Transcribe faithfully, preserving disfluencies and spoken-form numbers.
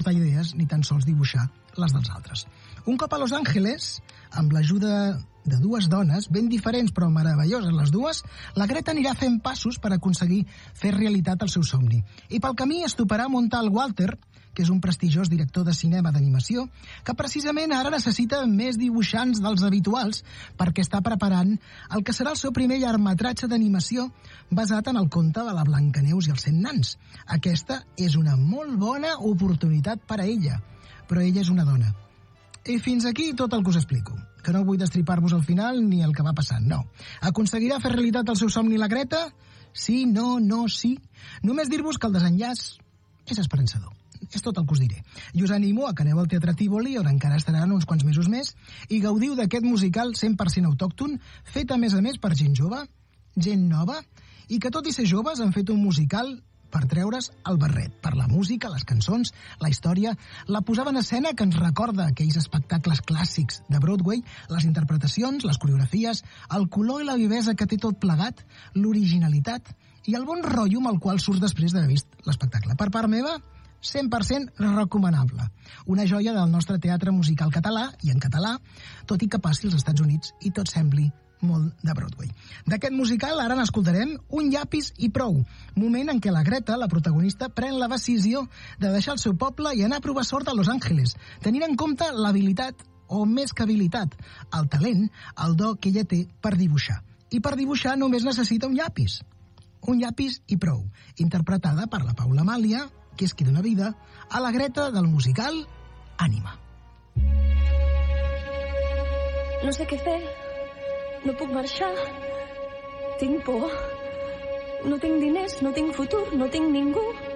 idees ni tan sols dibuixar les dels altres. Un cop a Los Angeles, amb l'ajuda de dues dones, ben diferents però meravelloses les dues, la Greta anirà fent passos per aconseguir fer realitat el seu somni. I pel camí es toparà Montal Walter, que és un prestigiós director de cinema d'animació, que precisament ara necessita més dibuixants dels habituals perquè està preparant el que serà el seu primer llargmetratge d'animació basat en el conte de la Blancaneus i els cent nans. Aquesta és una molt bona oportunitat per a ella, però ella és una dona. I fins aquí tot el que us explico, que no vull destripar-vos al final ni el que va passant, no. Aconseguirà fer realitat el seu somni la Greta? Sí, no, no, sí. Només dir-vos que el desenllaç és esperançador. És tot el que us diré. I us animo a que aneu al Teatre Tívoli, on encara estaran uns quants mesos més, i gaudiu d'aquest musical cent per cent autòcton, fet a més a més per gent jove, gent nova, i que tot i ser joves han fet un musical per treure's el barret, per la música, les cançons, la història, la posada en escena que ens recorda aquells espectacles clàssics de Broadway, les interpretacions, les coreografies, el color i la vivesa que té tot plegat, l'originalitat i el bon rotllo amb el qual surts després d'haver vist l'espectacle. Per part meva, cent per cent recomanable. Una joia del nostre teatre musical català, i en català, tot i que passi als Estats Units i tot sembli molt de Broadway. D'aquest musical ara n'escoltarem Un llapis i prou, moment en què la Greta, la protagonista, pren la decisió de deixar el seu poble i anar a provar sort a Los Angeles, tenint en compte l'habilitat, o més que habilitat, el talent, el do que ella té per dibuixar. I per dibuixar només necessita un llapis. Un llapis i prou, interpretada per la Paula Amàlia, que és qui dona vida a la Greta del musical Ànima. No sé què fer, no puc marxar, tinc por, no tinc diners, no tinc futur, no tinc ningú.